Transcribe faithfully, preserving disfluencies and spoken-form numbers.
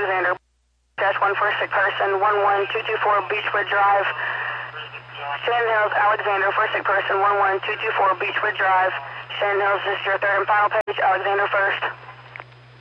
Alexander, dash one for sick person, one one two two four Beechwood Drive. Shannon Hills, Alexander, for sick person, one one two two four Beechwood Drive. Shannon Hills, this is your third and final page, Alexander first.